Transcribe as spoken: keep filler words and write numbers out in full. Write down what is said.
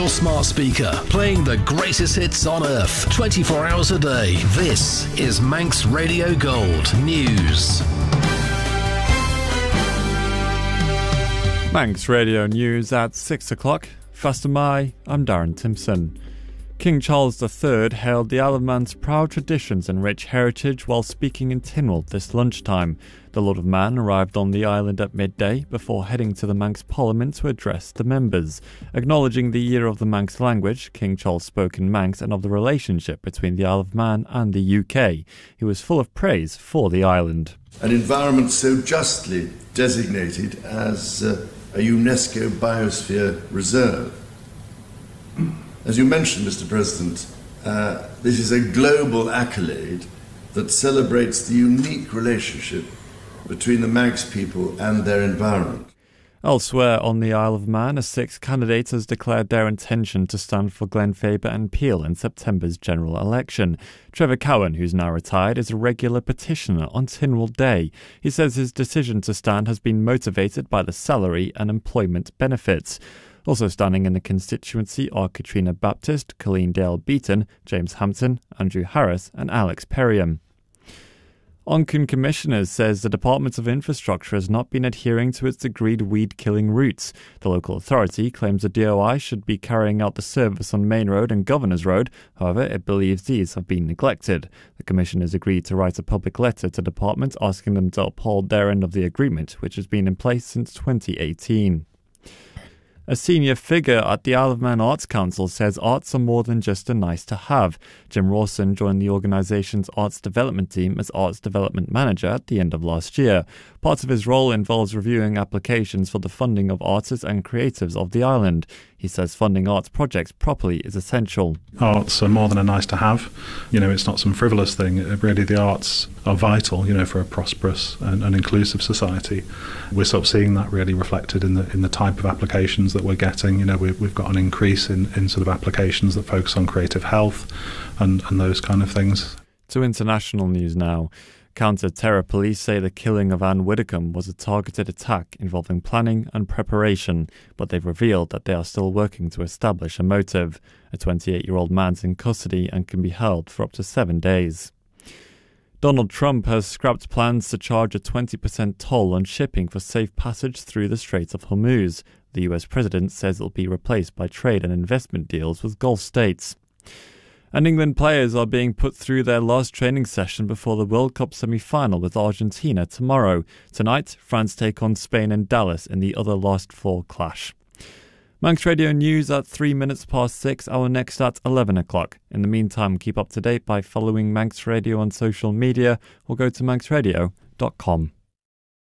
your smart speaker, playing the greatest hits on earth, twenty-four hours a day. This is Manx Radio Gold News. Manx Radio News at six o'clock. Faster Mai, I'm Darren Timpson. King Charles the Third hailed the Isle of Man's proud traditions and rich heritage while speaking in Tynwald this lunchtime. The Lord of Man arrived on the island at midday before heading to the Manx Parliament to address the members. Acknowledging the year of the Manx language, King Charles spoke in Manx and of the relationship between the Isle of Man and the U K. He was full of praise for the island. An environment so justly designated as uh, a UNESCO Biosphere Reserve. As you mentioned, Mister President, uh, this is a global accolade that celebrates the unique relationship between the Manx people and their environment. Elsewhere on the Isle of Man, a sixth candidate has declared their intention to stand for Glen Faber and Peel in September's general election. Trevor Cowan, who's now retired, is a regular petitioner on Tynwald Day. He says his decision to stand has been motivated by the salary and employment benefits. Also standing in the constituency are Katrina Baptist, Colleen Dale Beaton, James Hampton, Andrew Harris and Alex Perriam. Onchan Commissioners says the Department of Infrastructure has not been adhering to its agreed weed-killing routes. The local authority claims the D O I should be carrying out the service on Main Road and Governors Road. However, it believes these have been neglected. The Commissioners agreed to write a public letter to the Department asking them to uphold their end of the agreement, which has been in place since twenty eighteen. A senior figure at the Isle of Man Arts Council says arts are more than just a nice-to-have. Jim Rawson joined the organisation's arts development team as arts development manager at the end of last year. Part of his role involves reviewing applications for the funding of artists and creatives of the island. He says funding arts projects properly is essential. Arts are more than a nice-to-have. You know, it's not some frivolous thing. Really, the arts are vital, you know, for a prosperous and, and inclusive society. We're sort of seeing that really reflected in the in the type of applications that we're getting. You know, we've, we've got an increase in, in sort of applications that focus on creative health and, and those kind of things. To international news now. Counter-terror police say the killing of Anne Widdecombe was a targeted attack involving planning and preparation, but they've revealed that they are still working to establish a motive. A twenty-eight-year-old man's in custody and can be held for up to seven days. Donald Trump has scrapped plans to charge a twenty percent toll on shipping for safe passage through the Strait of Hormuz. The U S president says it will be replaced by trade and investment deals with Gulf states. And England players are being put through their last training session before the World Cup semi-final with Argentina tomorrow. Tonight, France take on Spain and Dallas in the other last four clash. Manx Radio News at three minutes past six, our next at eleven o'clock. In the meantime, keep up to date by following Manx Radio on social media or go to manx radio dot com.